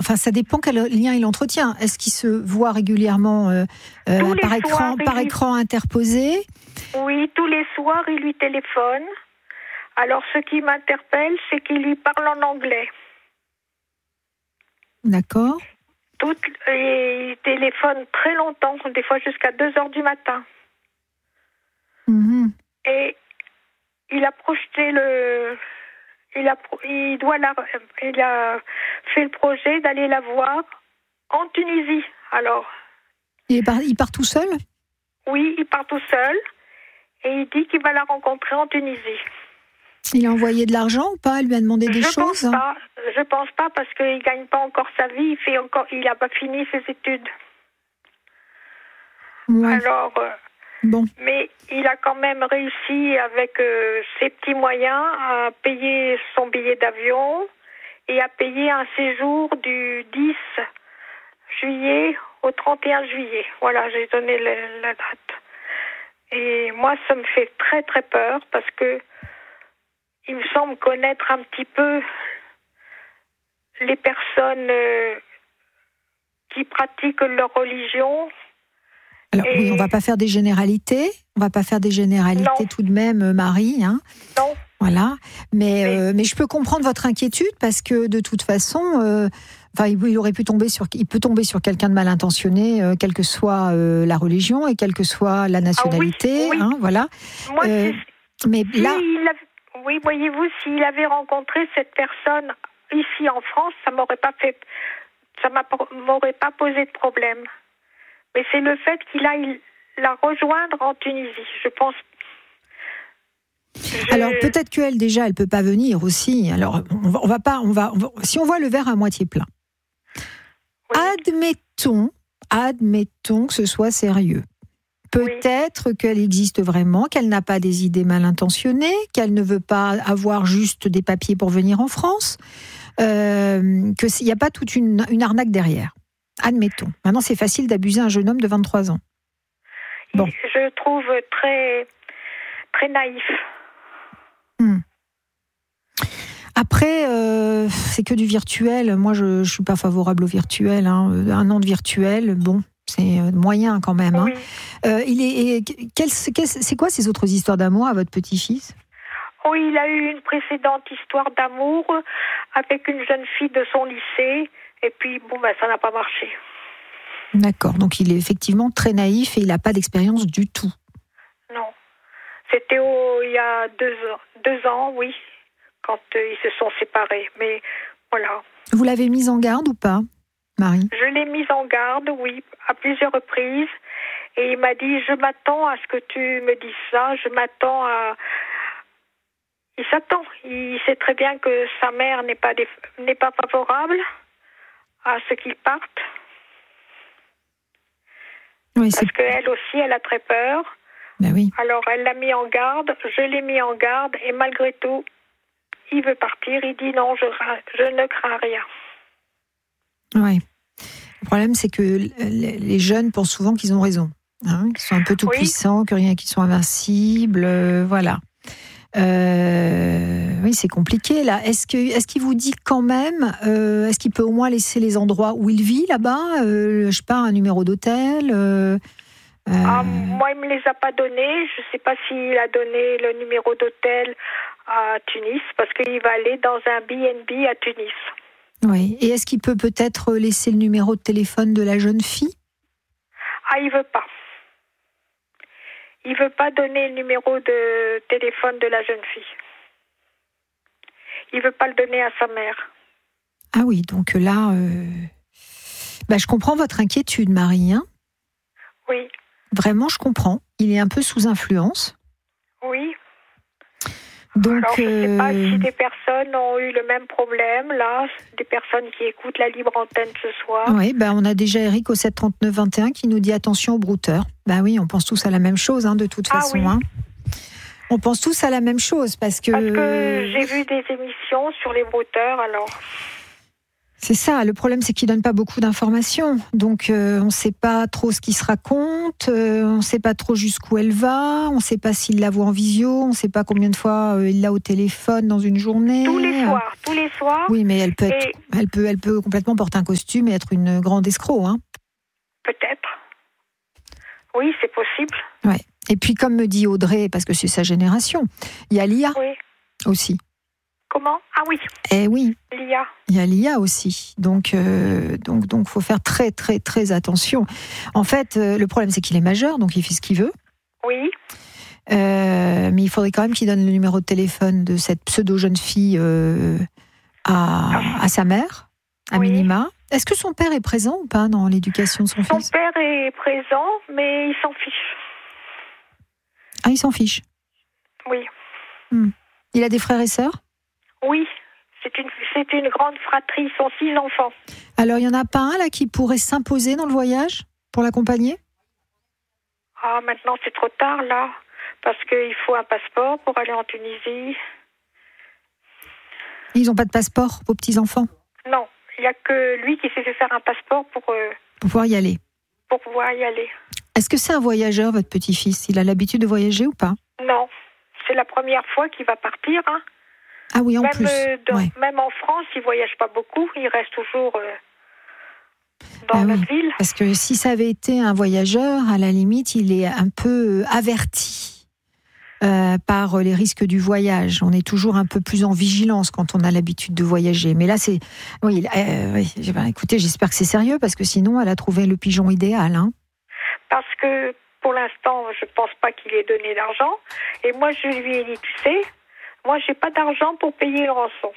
enfin, ça dépend quel lien il entretient. Est-ce qu'il se voit régulièrement par écran interposé? Oui, tous les soirs, il lui téléphone. Alors, ce qui m'interpelle, c'est qu'il lui parle en anglais. D'accord. Et il téléphone très longtemps, des fois jusqu'à 2h du matin. Mm-hmm. Et il a projeté il a fait le projet d'aller la voir en Tunisie. Alors. Il part tout seul? Oui, il part tout seul. Et il dit qu'il va la rencontrer en Tunisie. Il a envoyé de l'argent ou pas? Il lui a demandé des choses? Je pense pas parce qu'il ne gagne pas encore sa vie. Il n'a pas fini ses études. Ouais. Alors, bon. Mais il a quand même réussi avec ses petits moyens à payer son billet d'avion et à payer un séjour du 10 juillet au 31 juillet. Voilà, j'ai donné la date. Et moi, ça me fait très très peur parce que il me semble connaître un petit peu les personnes qui pratiquent leur religion. Alors oui, on va pas faire des généralités. On va pas faire des généralités non. Tout de même, Marie. Hein. Non. Voilà. Mais je peux comprendre votre inquiétude parce que de toute façon, il peut tomber sur quelqu'un de mal intentionné, quelle que soit la religion et quelle que soit la nationalité. Oui. Hein, voilà. Moi, mais là. Oui, voyez-vous, s'il avait rencontré cette personne ici en France, ça m'aurait pas posé de problème. Mais c'est le fait qu'il aille la rejoindre en Tunisie, je pense. Alors peut-être qu'elle déjà, elle peut pas venir aussi. Alors si on voit le verre à moitié plein, oui. Admettons que ce soit sérieux. Peut-être qu'elle existe vraiment, qu'elle n'a pas des idées mal intentionnées, qu'elle ne veut pas avoir juste des papiers pour venir en France, qu'il n'y a pas toute une arnaque derrière. Admettons. Maintenant, c'est facile d'abuser un jeune homme de 23 ans. Bon. Je trouve très, très naïf. Après, c'est que du virtuel. Moi, je ne suis pas favorable au virtuel. Hein. Un an de virtuel, bon, c'est moyen quand même. Oui. C'est quoi ces autres histoires d'amour à votre petit-fils? Oui, il a eu une précédente histoire d'amour avec une jeune fille de son lycée. Et puis, ça n'a pas marché. D'accord. Donc, il est effectivement très naïf et il n'a pas d'expérience du tout. Non. C'était il y a 2 ans, oui, quand ils se sont séparés. Mais voilà. Vous l'avez mise en garde ou pas, Marie? Je l'ai mise en garde, oui, à plusieurs reprises. Et il m'a dit, je m'attends à ce que tu me dises ça. Je m'attends à... Il s'attend. Il sait très bien que sa mère n'est pas favorable à ce qu'ils partent. Oui, parce qu'elle aussi, elle a très peur. Ben oui. Alors, elle l'a mis en garde, je l'ai mis en garde, et malgré tout, il veut partir. Il dit non, je ne crains rien. Oui. Le problème, c'est que les jeunes pensent souvent qu'ils ont raison. Hein, qu'ils sont un peu tout-puissants, qu'ils sont invincibles, voilà. Oui, c'est compliqué là. Est-ce qu'il vous dit quand même, est-ce qu'il peut au moins laisser les endroits où il vit là-bas, je sais pas, un numéro d'hôtel moi, il me les a pas donnés. Je sais pas s'il a donné le numéro d'hôtel à Tunis, parce qu'il va aller dans un B&B à Tunis. Oui. Et est-ce qu'il peut peut-être laisser le numéro de téléphone de la jeune fille? Il veut pas. Il veut pas donner le numéro de téléphone de la jeune fille. Il veut pas le donner à sa mère. Ah oui, donc là, je comprends votre inquiétude, Marie. Hein, oui. Vraiment, je comprends. Il est un peu sous influence. Oui. Donc, alors, je ne sais pas si des personnes ont eu le même problème, là, des personnes qui écoutent la libre antenne ce soir. Oui, on a déjà Eric au 739-21 qui nous dit attention aux brouteurs. Oui, on pense tous à la même chose, hein, de toute façon. Oui. Hein. On pense tous à la même chose parce que j'ai vu des émissions sur les brouteurs, alors. C'est ça, le problème c'est qu'il donne pas beaucoup d'informations, donc on ne sait pas trop ce qu'il se raconte, on ne sait pas trop jusqu'où elle va, on ne sait pas s'il la voit en visio, on ne sait pas combien de fois il l'a au téléphone dans une journée. Tous les soirs. Oui, mais elle peut complètement porter un costume et être une grande escroc, hein. Peut-être. Oui, c'est possible. Ouais. Et puis comme me dit Audrey, parce que c'est sa génération, il y a l'IA aussi. Comment ? Ah oui. Eh oui. L'IA. Il y a l'IA aussi, donc faut faire très très très attention. En fait, le problème c'est qu'il est majeur, donc il fait ce qu'il veut. Oui. Mais il faudrait quand même qu'il donne le numéro de téléphone de cette pseudo jeune fille à sa mère, à minima. Est-ce que son père est présent ou pas dans l'éducation de son fils ? Son père est présent, mais il s'en fiche. Ah, il s'en fiche. Oui. Il a des frères et sœurs ? Oui, c'est une grande fratrie, ils sont 6 enfants. Alors, il n'y en a pas un là qui pourrait s'imposer dans le voyage pour l'accompagner ? Ah, maintenant c'est trop tard là, parce qu'il faut un passeport pour aller en Tunisie. Ils n'ont pas de passeport, vos petits-enfants ? Non, il n'y a que lui qui s'est fait faire un passeport pour pouvoir y aller. Pour pouvoir y aller. Est-ce que c'est un voyageur, votre petit-fils ? Il a l'habitude de voyager ou pas ? Non, c'est la première fois qu'il va partir, hein. Ah oui, en plus. Même en France, il ne voyage pas beaucoup. Il reste toujours dans notre ville. Parce que si ça avait été un voyageur, à la limite, il est un peu averti par les risques du voyage. On est toujours un peu plus en vigilance quand on a l'habitude de voyager. Mais là, c'est... Oui, écoutez, j'espère que c'est sérieux, parce que sinon, elle a trouvé le pigeon idéal. Hein. Parce que, pour l'instant, je ne pense pas qu'il ait donné d'argent. Et moi, je lui ai dit, tu sais... Moi, j'ai pas d'argent pour payer le rançon.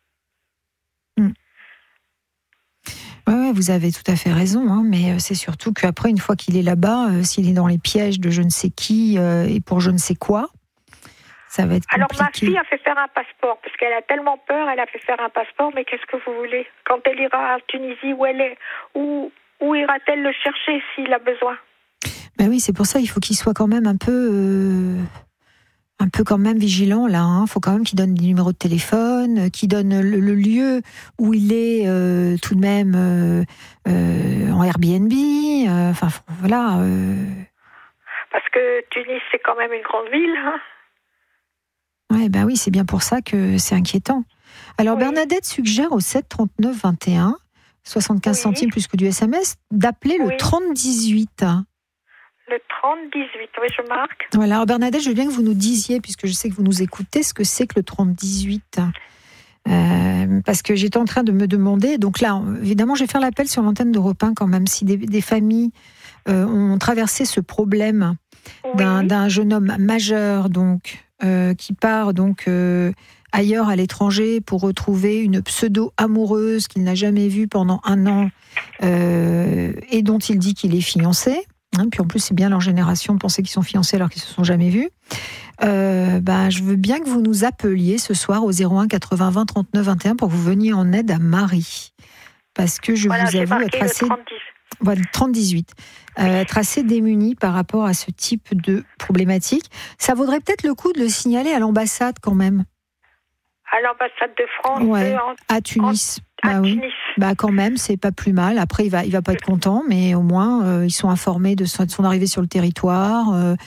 Oui, vous avez tout à fait raison, hein, mais c'est surtout qu'après, une fois qu'il est là-bas, s'il est dans les pièges de je ne sais qui et pour je ne sais quoi, ça va être compliqué. Alors, ma fille a fait faire un passeport, parce qu'elle a tellement peur, elle a fait faire un passeport, mais qu'est-ce que vous voulez ? Quand elle ira en Tunisie, où elle est, où ira-t-elle le chercher s'il a besoin ? Ben oui, c'est pour ça, il faut qu'il soit quand même un peu quand même vigilant là. Hein. Faut quand même qu'il donne des numéros de téléphone, qu'il donne le lieu où il est tout de même en Airbnb. Enfin voilà. Parce que Tunis c'est quand même une grande ville. Hein. Ouais, ben oui, c'est bien pour ça que c'est inquiétant. Alors Bernadette suggère au 7 39 21, 75 centimes plus que du SMS, d'appeler le 30 18. Le 30-18, oui, je marque. Voilà, alors Bernadette, je veux bien que vous nous disiez, puisque je sais que vous nous écoutez, ce que c'est que le 30-18. Parce que j'étais en train de me demander, donc là, évidemment, je vais faire l'appel sur l'antenne d'Europe 1 quand même, si des familles ont traversé ce problème d'un jeune homme majeur, donc, qui part donc ailleurs à l'étranger pour retrouver une pseudo-amoureuse qu'il n'a jamais vue pendant 1 an et dont il dit qu'il est fiancé. Hein, puis en plus, c'est bien leur génération de penser qu'ils sont fiancés alors qu'ils ne se sont jamais vus. Je veux bien que vous nous appeliez ce soir au 01 80 20 39 21 pour que vous veniez en aide à Marie. Parce que je vous avoue être assez... 30-18. Être assez démunie par rapport à ce type de problématique. Ça vaudrait peut-être le coup de le signaler à l'ambassade quand même. À l'ambassade de France à Tunis. Tunis. Quand même, c'est pas plus mal. Après, il va pas être content, mais au moins, ils sont informés de son arrivée sur le territoire.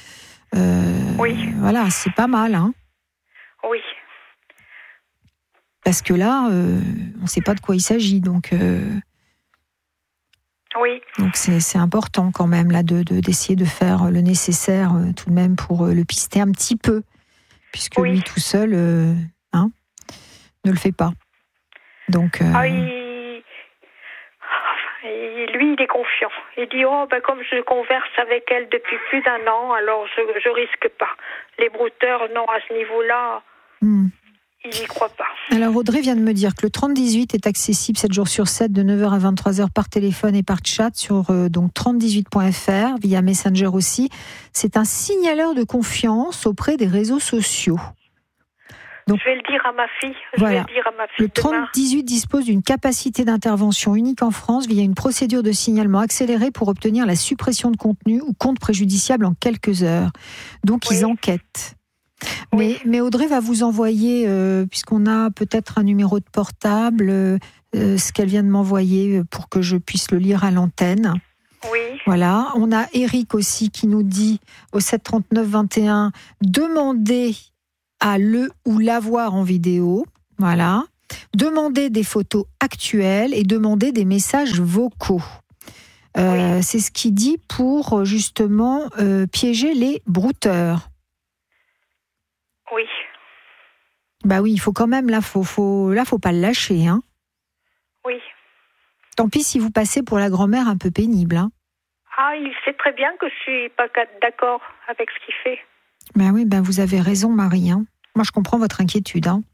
Voilà, c'est pas mal. Hein. Oui. Parce que là, on ne sait pas de quoi il s'agit, donc... Oui. Donc c'est important quand même là d'essayer de faire le nécessaire tout de même pour le pister un petit peu, puisque lui tout seul ne le fait pas. Donc lui il est confiant. Il dit comme je converse avec elle depuis plus d'1 an, alors je risque pas. Les brouteurs non à ce niveau-là. Il n'y croit pas. Alors Audrey vient de me dire que le 30-18 est accessible 7 jours sur 7 de 9h à 23h par téléphone et par chat sur donc 3018.fr, via Messenger aussi. C'est un signaleur de confiance auprès des réseaux sociaux. Donc, je vais le dire à ma fille. Le 30-18 dispose d'une capacité d'intervention unique en France via une procédure de signalement accélérée pour obtenir la suppression de contenu ou compte préjudiciable en quelques heures. Donc ils enquêtent. Mais Audrey va vous envoyer, puisqu'on a peut-être un numéro de portable, ce qu'elle vient de m'envoyer pour que je puisse le lire à l'antenne. Oui. Voilà. On a Eric aussi qui nous dit au 739 21 demander à le ou la voir en vidéo. Voilà. Demander des photos actuelles et demander des messages vocaux. Oui. C'est ce qu'il dit pour justement piéger les brouteurs. Oui. Bah oui, il faut quand même, faut pas le lâcher, hein. Oui. Tant pis si vous passez pour la grand-mère un peu pénible, hein. Ah, il sait très bien que je suis pas d'accord avec ce qu'il fait. Ben oui, vous avez raison, Marie, hein. Moi, je comprends votre inquiétude, hein.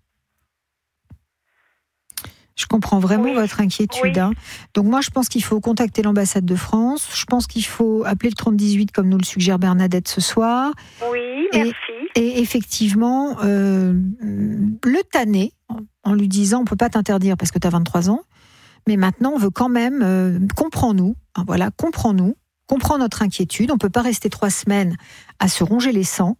Je comprends vraiment votre inquiétude, hein. Donc moi, je pense qu'il faut contacter l'ambassade de France. Je pense qu'il faut appeler le 3018 comme nous le suggère Bernadette ce soir. Oui, merci. Et effectivement, le tanner en lui disant on peut pas t'interdire parce que tu as 23 ans, mais maintenant on veut quand même comprends-nous, hein, voilà, comprends-nous, comprends notre inquiétude. On peut pas rester 3 semaines à se ronger les sangs.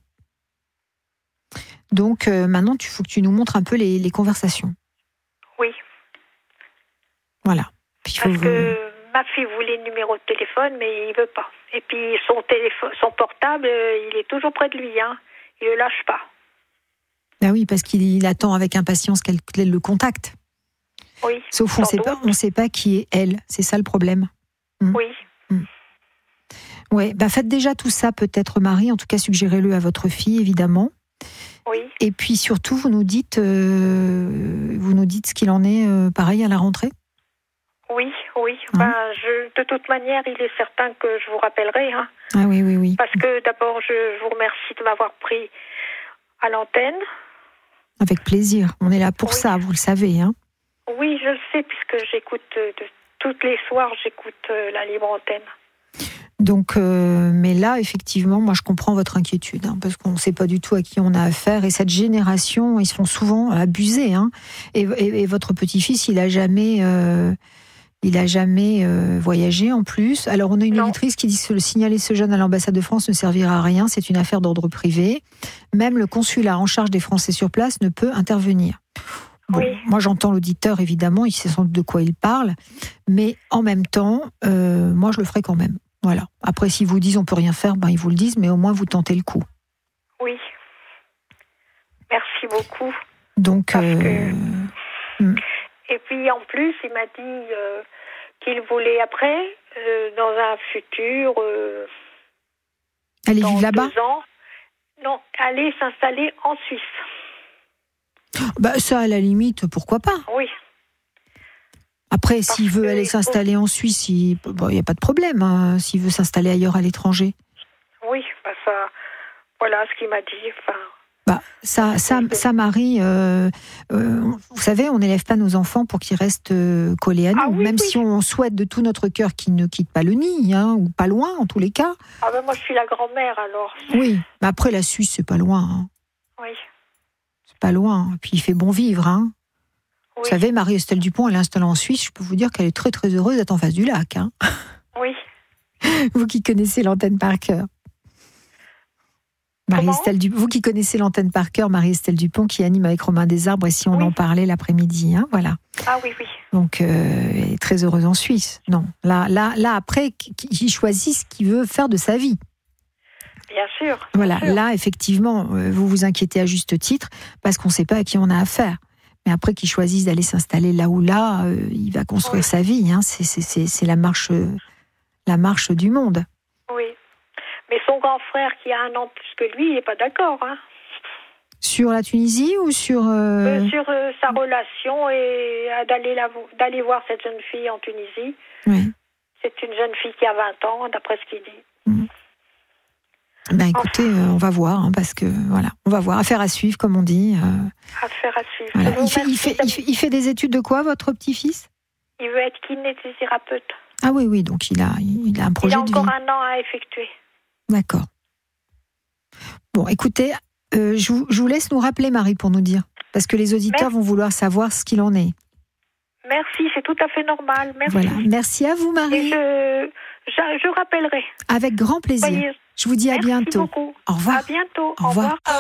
Donc maintenant, il faut que tu nous montres un peu les conversations. Oui. Voilà. Parce que ma fille voulait le numéro de téléphone, mais il veut pas. Et puis son portable, il est toujours près de lui, hein. Il le lâche pas. Ah oui, parce qu'il attend avec impatience qu'elle le contacte. Oui. Sauf on sait pas qui est elle. C'est ça le problème. Oui. Ouais, faites déjà tout ça peut-être, Marie. En tout cas, suggérez-le à votre fille, évidemment. Oui. Et puis surtout, vous nous dites ce qu'il en est, pareil à la rentrée. Oui. De toute manière, il est certain que je vous rappellerai. Hein. Ah oui. Parce que d'abord, je vous remercie de m'avoir pris à l'antenne. Avec plaisir. On est là pour ça, vous le savez. Hein. Oui, je le sais, puisque j'écoute toutes les soirs, j'écoute la libre antenne. Donc, mais là, effectivement, moi, je comprends votre inquiétude, hein, parce qu'on ne sait pas du tout à qui on a affaire. Et cette génération, ils se font souvent abuser. Hein. Et votre petit-fils, il a jamais voyagé en plus. Alors, on a une auditrice qui dit que signaler ce jeune à l'ambassade de France ne servira à rien. C'est une affaire d'ordre privé. Même le consulat en charge des Français sur place ne peut intervenir. Bon, moi, j'entends l'auditeur, évidemment, il sait sans doute de quoi il parle. Mais en même temps, moi, je le ferai quand même. Voilà. Après, s'ils vous disent on peut rien faire, ils vous le disent, mais au moins vous tentez le coup. Oui. Merci beaucoup. Donc. Et puis en plus, il m'a dit qu'il voulait après, dans un futur. Aller vivre là-bas. 2 ans, non, aller s'installer en Suisse. Ça, à la limite, pourquoi pas. Oui. Après, s'il veut aller s'installer en Suisse, il n'y a pas de problème. Hein, s'il veut s'installer ailleurs à l'étranger. Oui, ça, voilà ce qu'il m'a dit. Ça, Marie, vous savez, on n'élève pas nos enfants pour qu'ils restent collés à nous. Même si on souhaite de tout notre cœur qu'ils ne quittent pas le nid, hein, ou pas loin, en tous les cas. Moi, je suis la grand-mère, alors. Oui, mais après, la Suisse, c'est pas loin. Hein. Oui. C'est pas loin. Puis, il fait bon vivre, hein. Oui. Vous savez, Marie-Estelle Dupont, elle est installée en Suisse. Je peux vous dire qu'elle est très, très heureuse d'être en face du lac. Hein. Oui. Vous qui connaissez l'antenne par cœur. Vous qui connaissez l'antenne par cœur, Marie-Estelle Dupont, qui anime avec Romain Desarbres, et si on en parlait l'après-midi. Hein, voilà. Ah oui. Donc, elle est très heureuse en Suisse. Non. Là, après, il choisit ce qu'il veut faire de sa vie. Bien sûr. Voilà. Là, effectivement, vous vous inquiétez à juste titre, parce qu'on ne sait pas à qui on a affaire. Mais après qu'il choisisse d'aller s'installer là ou là, il va construire sa vie. Hein. C'est la marche du monde. Oui. Mais son grand frère, qui a 1 an plus que lui, il n'est pas d'accord. Hein. Sur la Tunisie ou sur... Sur sa relation et d'aller voir cette jeune fille en Tunisie. Oui. C'est une jeune fille qui a 20 ans, d'après ce qu'il dit. Écoutez, on va voir, hein, parce que voilà, on va voir. Affaire à suivre, comme on dit. Affaire à suivre. Voilà. Il fait des études de quoi, votre petit-fils ? Il veut être kinésithérapeute. Ah oui, donc il a un projet de vie. Il a encore 1 an à effectuer. D'accord. Bon, écoutez, je vous laisse nous rappeler, Marie, pour nous dire, parce que les auditeurs vont vouloir savoir ce qu'il en est. Merci, c'est tout à fait normal. Merci. Voilà. Merci à vous, Marie. Et je rappellerai. Avec grand plaisir. Je vous dis à bientôt. Beaucoup. Au revoir. À bientôt. Au revoir.